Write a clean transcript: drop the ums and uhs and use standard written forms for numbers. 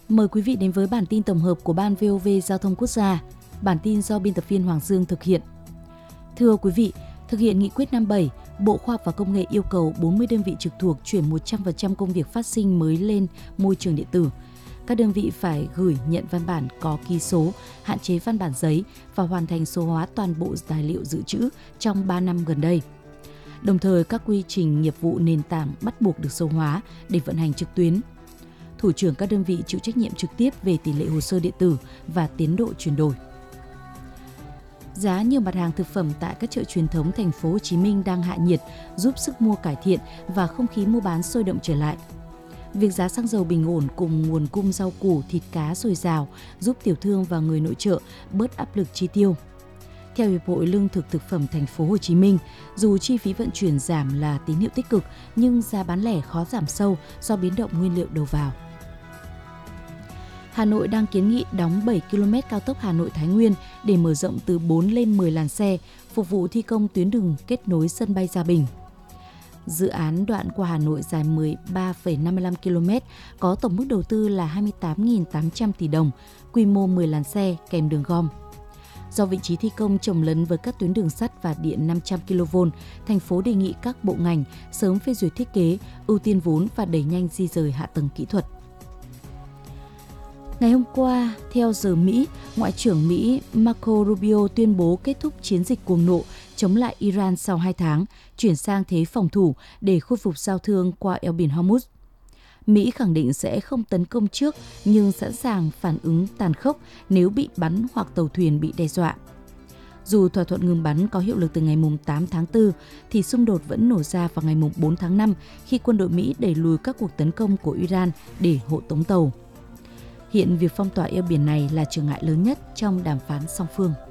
Mời quý vị đến với bản tin tổng hợp của Ban VOV Giao thông Quốc gia. Bản tin do biên tập viên Hoàng Dương thực hiện. Thưa quý vị, thực hiện nghị quyết 57, Bộ Khoa học và Công nghệ yêu cầu 40 đơn vị trực thuộc chuyển 100% công việc phát sinh mới lên môi trường điện tử. Các đơn vị phải gửi nhận văn bản có ký số, hạn chế văn bản giấy và hoàn thành số hóa toàn bộ tài liệu dự trữ trong 3 năm gần đây. Đồng thời, các quy trình nghiệp vụ nền tảng bắt buộc được số hóa để vận hành trực tuyến. Thủ trưởng các đơn vị chịu trách nhiệm trực tiếp về tỷ lệ hồ sơ điện tử và tiến độ chuyển đổi. Giá nhiều mặt hàng thực phẩm tại các chợ truyền thống thành phố Hồ Chí Minh đang hạ nhiệt, giúp sức mua cải thiện và không khí mua bán sôi động trở lại. Việc giá xăng dầu bình ổn cùng nguồn cung rau củ, thịt cá dồi dào giúp tiểu thương và người nội trợ bớt áp lực chi tiêu. Theo Hiệp hội Lương thực Thực phẩm thành phố Hồ Chí Minh, dù chi phí vận chuyển giảm là tín hiệu tích cực nhưng giá bán lẻ khó giảm sâu do biến động nguyên liệu đầu vào. Hà Nội đang kiến nghị đóng 7 km cao tốc Hà Nội - Thái Nguyên để mở rộng từ 4 lên 10 làn xe, phục vụ thi công tuyến đường kết nối sân bay Gia Bình. Dự án đoạn qua Hà Nội dài 13,55 km, có tổng mức đầu tư là 28.800 tỷ đồng, quy mô 10 làn xe kèm đường gom. Do vị trí thi công chồng lấn với các tuyến đường sắt và điện 500 kV, thành phố đề nghị các bộ ngành sớm phê duyệt thiết kế, ưu tiên vốn và đẩy nhanh di dời hạ tầng kỹ thuật. Ngày hôm qua, theo giờ Mỹ, Ngoại trưởng Mỹ Marco Rubio tuyên bố kết thúc chiến dịch cuồng nộ chống lại Iran sau 2 tháng, chuyển sang thế phòng thủ để khôi phục giao thương qua eo biển Hormuz. Mỹ khẳng định sẽ không tấn công trước nhưng sẵn sàng phản ứng tàn khốc nếu bị bắn hoặc tàu thuyền bị đe dọa. Dù thỏa thuận ngừng bắn có hiệu lực từ ngày 8 tháng 4, thì xung đột vẫn nổ ra vào ngày 4 tháng 5 khi quân đội Mỹ đẩy lùi các cuộc tấn công của Iran để hộ tống tàu. Hiện việc phong tỏa eo biển này là trở ngại lớn nhất trong đàm phán song phương.